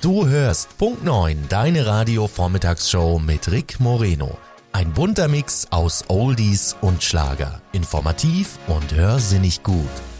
Du hörst Punkt 9, deine Radio-Vormittagsshow mit Rick Moreno. Ein bunter Mix aus Oldies und Schlager. Informativ und hörsinnig gut.